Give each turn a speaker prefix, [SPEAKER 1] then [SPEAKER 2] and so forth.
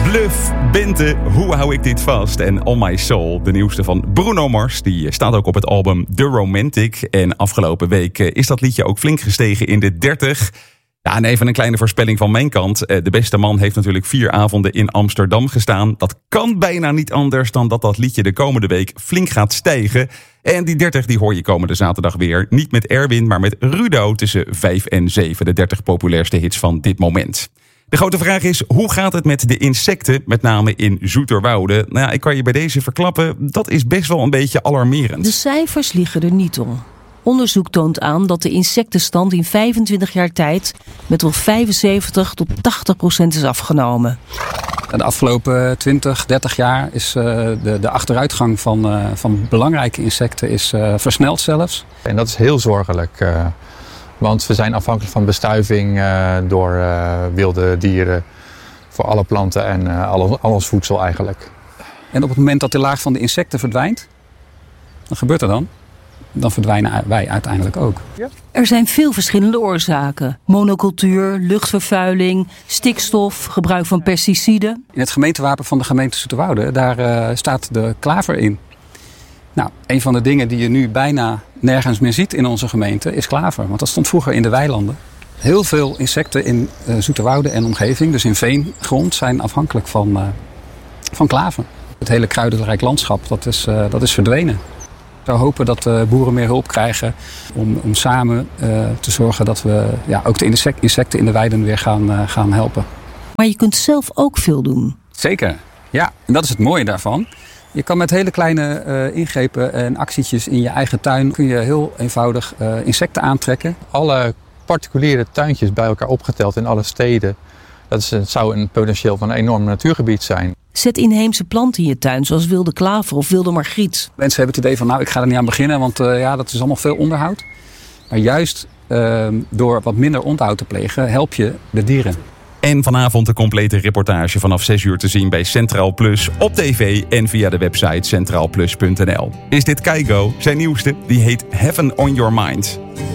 [SPEAKER 1] Bluff, Bente, hoe hou ik dit vast? En On My Soul, de nieuwste van Bruno Mars. Die staat ook op het album The Romantic. En afgelopen week is dat liedje ook flink gestegen in de 30. Ja, en even een kleine voorspelling van mijn kant. De beste man heeft natuurlijk 4 avonden in Amsterdam gestaan. Dat kan bijna niet anders dan dat liedje de komende week flink gaat stijgen. En die 30 die hoor je komende zaterdag weer. Niet met Erwin, maar met Rudo tussen 5 en 7. De 30 populairste hits van dit moment. De grote vraag is, hoe gaat het met de insecten, met name in Zoeterwoude? Nou ja, ik kan je bij deze verklappen, dat is best wel een beetje alarmerend.
[SPEAKER 2] De cijfers liegen er niet om. Onderzoek toont aan dat de insectenstand in 25 jaar tijd met wel 75 tot 80% is afgenomen.
[SPEAKER 3] De afgelopen 20, 30 jaar is de achteruitgang van belangrijke insecten is versneld zelfs.
[SPEAKER 4] En dat is heel zorgelijk. Want we zijn afhankelijk van bestuiving door wilde dieren voor alle planten en al ons voedsel eigenlijk.
[SPEAKER 3] En op het moment dat de laag van de insecten verdwijnt, wat gebeurt er dan? Dan verdwijnen wij uiteindelijk ook.
[SPEAKER 2] Er zijn veel verschillende oorzaken. Monocultuur, luchtvervuiling, stikstof, gebruik van pesticiden.
[SPEAKER 3] In het gemeentewapen van de gemeente Zoeterwoude, daar staat de klaver in. Nou, een van de dingen die je nu bijna nergens meer ziet in onze gemeente is klaver. Want dat stond vroeger in de weilanden. Heel veel insecten in Zoeterwoude en omgeving, dus in veengrond, zijn afhankelijk van klaver. Het hele kruidenrijk landschap, dat is verdwenen. Ik zou hopen dat boeren meer hulp krijgen om samen te zorgen dat we ook de insecten in de weiden weer gaan helpen.
[SPEAKER 2] Maar je kunt zelf ook veel doen.
[SPEAKER 3] Zeker, ja. En dat is het mooie daarvan. Je kan met hele kleine ingrepen en actietjes in je eigen tuin kun je heel eenvoudig insecten aantrekken.
[SPEAKER 4] Alle particuliere tuintjes bij elkaar opgeteld in alle steden, dat zou een potentieel van een enorm natuurgebied zijn.
[SPEAKER 2] Zet inheemse planten in je tuin, zoals wilde klaver of wilde margriet.
[SPEAKER 3] Mensen hebben het idee van, ik ga er niet aan beginnen, want dat is allemaal veel onderhoud. Maar juist door wat minder onderhoud te plegen, help je de dieren.
[SPEAKER 1] En vanavond de complete reportage vanaf 6 uur te zien bij Centraal Plus op tv en via de website centraalplus.nl. Is dit Keigo? Zijn nieuwste, die heet Heaven on Your Mind.